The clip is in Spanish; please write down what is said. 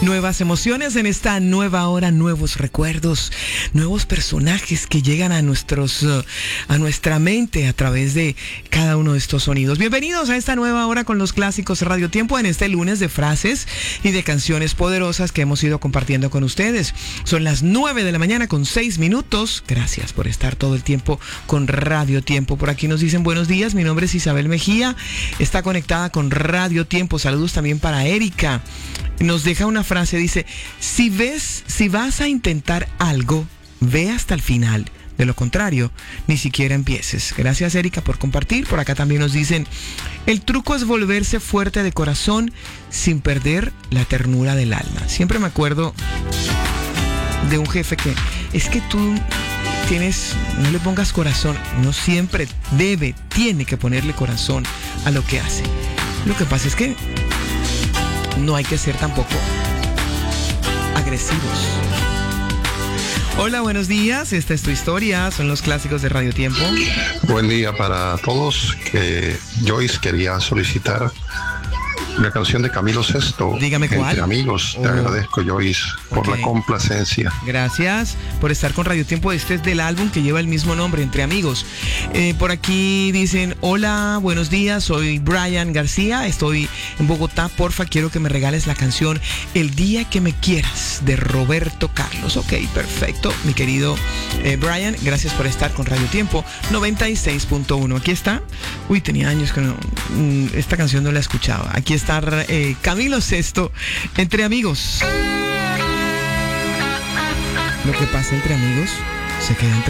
Nuevas emociones en esta nueva hora, nuevos recuerdos, nuevos personajes que llegan a nuestra mente a través de cada uno de estos sonidos. Bienvenidos a esta nueva hora con los clásicos Radio Tiempo en este lunes de frases y de canciones poderosas que hemos ido compartiendo con ustedes. Son las 9 de la mañana con 6 minutos. Gracias por estar todo el tiempo con Radio Tiempo. Por aquí nos dicen buenos días, mi nombre es Isabel Mejía, está conectada con Radio Tiempo. Saludos también para Erika. Nos deja una frase, dice, si vas a intentar algo, ve hasta el final. De lo contrario, ni siquiera empieces. Gracias, Erika, por compartir. Por acá también nos dicen, el truco es volverse fuerte de corazón sin perder la ternura del alma. Siempre me acuerdo de un jefe que, es que tú no le pongas corazón. Uno siempre tiene que ponerle corazón a lo que hace. Lo que pasa es que no hay que ser tampoco agresivos. Hola, buenos días. Esta es tu historia. Son los clásicos de Radio Tiempo. Buen día para todos. Joyce quería solicitar una canción de Camilo Sesto. Dígame cuál. Entre amigos. Te agradezco, Joyce, por la complacencia. Gracias por estar con Radio Tiempo. Este es del álbum que lleva el mismo nombre, Entre Amigos. Por aquí dicen, hola, buenos días, soy Brian García, estoy en Bogotá, porfa, quiero que me regales la canción El Día que Me Quieras, de Roberto Carlos. Ok, perfecto, mi querido Brian, gracias por estar con Radio Tiempo 96.1. Aquí está. Uy, tenía años que esta canción no la escuchaba. Aquí está Camilo Sesto, Entre Amigos. Lo que pasa entre amigos se queda entre